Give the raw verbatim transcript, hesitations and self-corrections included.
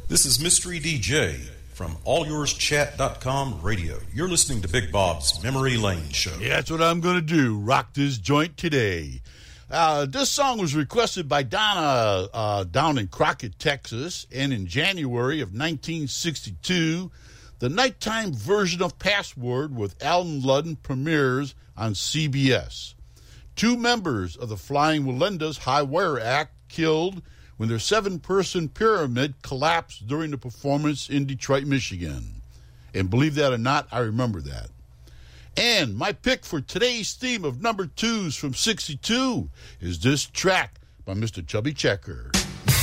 This is Mystery D J from all yours chat dot com radio. You're listening to Big Bob's Memory Lane Show. Yeah, that's what I'm going to do. Rock this joint today. Uh, this song was requested by Donna uh, down in Crockett, Texas, and in January of nineteen sixty-two, the nighttime version of Password with Alan Ludden premieres on C B S. Two members of the Flying Wallenda's High Wire Act killed when their seven-person pyramid collapsed during the performance in Detroit, Michigan. And believe that or not, I remember that. And my pick for today's theme of number twos from sixty-two is this track by Mister Chubby Checker.